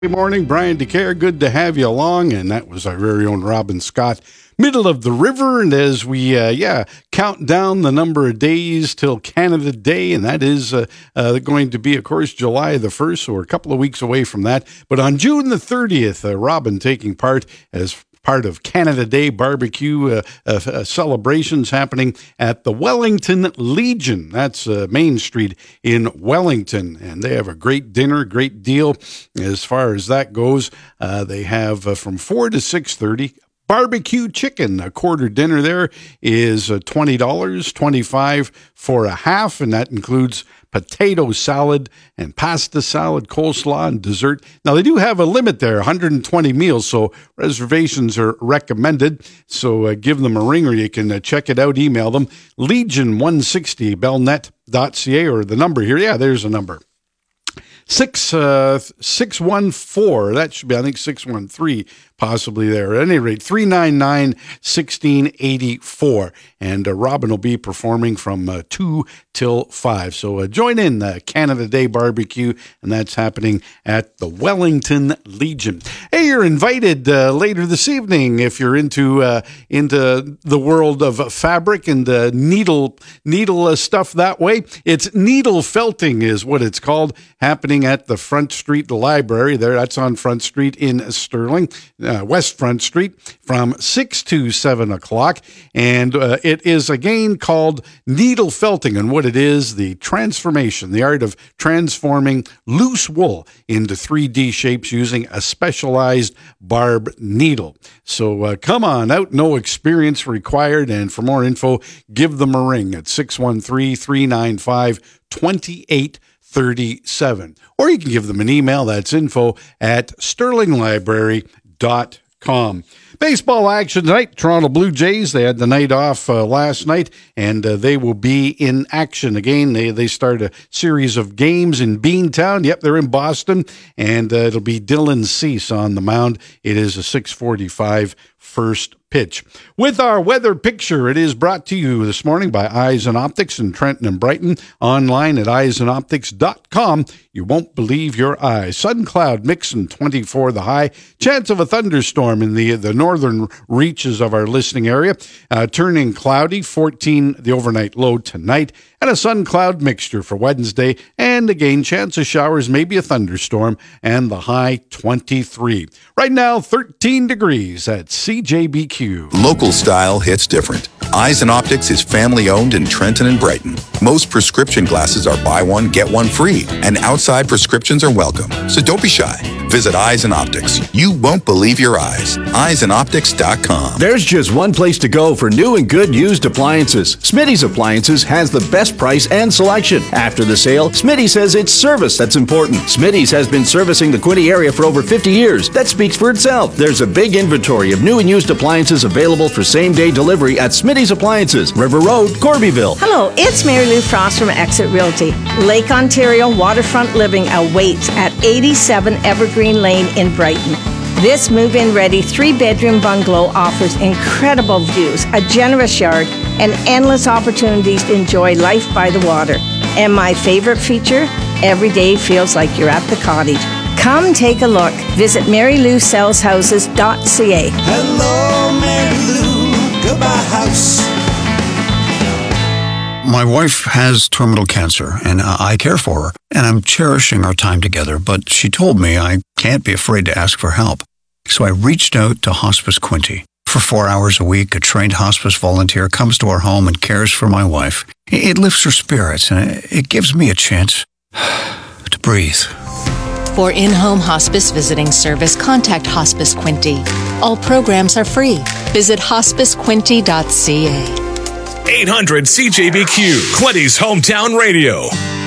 Good morning, Brian DeCare. Good to have you along. And that was our very own Robin Scott, middle of the river. And as we, count down the number of days till Canada Day, and that is going to be, of course, July the 1st, so we're a couple of weeks away from that. But on June the 30th, Robin taking part as part of Canada Day barbecue celebrations happening at the Wellington Legion. That's Main Street in Wellington. And they have a great dinner, great deal as far as that goes. They have from 4 to 6:30. Barbecue chicken, a quarter dinner there is $20, $25 for a half, and that includes potato salad and pasta salad, coleslaw, and dessert. Now, they do have a limit there, 120 meals, so reservations are recommended. So give them a ring, or you can check it out, email them, legion160bellnet.ca, or the number here. Yeah, there's a number. 614, that should be, I think, 613 possibly there. At any rate, 399-1684. And Robin will be performing from 2 till 5. So join in Canada Day barbecue, and that's happening at the Wellington Legion. Hey, you're invited later this evening if you're into the world of fabric and needle stuff that way. It's needle felting is what it's called, happening at the Front Street Library there. That's on Front Street in Sterling, West Front Street, from 6 to 7 o'clock. And it is again called needle felting. And what it is, the transformation, the art of transforming loose wool into 3D shapes using a specialized barb needle. So come on out, no experience required. And for more info, give them a ring at 613-395-2837. Or you can give them an email. That's info@sterlinglibrary.com. Baseball action tonight. Toronto Blue Jays, they had the night off last night, and they will be in action again. They start a series of games in Beantown. Yep, they're in Boston, and it'll be Dylan Cease on the mound. It is a 6:45 first pitch. With our weather picture, it is brought to you this morning by Eyes and Optics in Trenton and Brighton. Online at eyesandoptics.com. You won't believe your eyes. Sun cloud mix and 24 the high. Chance of a thunderstorm in the northern reaches of our listening area. Turning cloudy, 14 the overnight low tonight. And a sun cloud mixture for Wednesday. And again, chance of showers, maybe a thunderstorm. And the high 23. Right now, 13 degrees at CJBQ. Local style hits different. Eyes and Optics is family owned in Trenton and Brighton. Most prescription glasses are buy one, get one free, and outside prescriptions are welcome. So don't be shy. Visit Eyes and Optics. You won't believe your eyes. Eyesandoptics.com. There's just one place to go for new and good used appliances. Smitty's Appliances has the best price and selection. After the sale, Smitty says it's service that's important. Smitty's has been servicing the Quinte area for over 50 years. That speaks for itself. There's a big inventory of new and used appliances available for same-day delivery at Smitty's Appliances, River Road, Corbyville. Hello, it's Mary Lou Frost from Exit Realty. Lake Ontario Waterfront Living awaits at 87 Evergreen Lane in Brighton. This move-in ready 3-bedroom bungalow offers incredible views, a generous yard, and endless opportunities to enjoy life by the water. And my favorite feature, every day feels like you're at the cottage. Come take a look. Visit marylou.sellshouses.ca. Hello, Mary Lou, goodbye house. My wife has terminal cancer, and I care for her, and I'm cherishing our time together, but she told me I can't be afraid to ask for help. So I reached out to Hospice Quinte. For 4 hours a week, a trained hospice volunteer comes to our home and cares for my wife. It lifts her spirits, and it gives me a chance to breathe. For in-home hospice visiting service, contact Hospice Quinte. All programs are free. Visit hospicequinte.ca. 800 CJBQ, Quinte's Hometown Radio.